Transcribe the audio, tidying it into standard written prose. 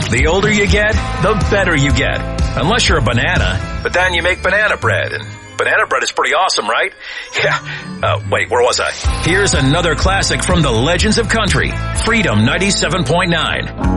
The older you get, the better you get. Unless you're a banana, but then you make banana bread, and banana bread is pretty awesome, right? Yeah. Wait, where was I? Here's another classic from the Legends of Country, Freedom 97.9.